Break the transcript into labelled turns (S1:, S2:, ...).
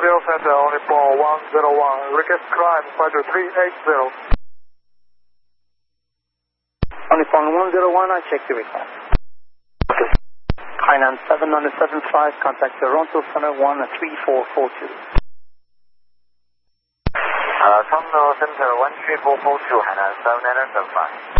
S1: Imperial Center, only for 101. Request climb, fighter 380.
S2: Only for 101, I check the request. Hainan 7 on the 75, contact Toronto Center 13442.
S3: Toronto Center 13442, Hainan 7 on the 75.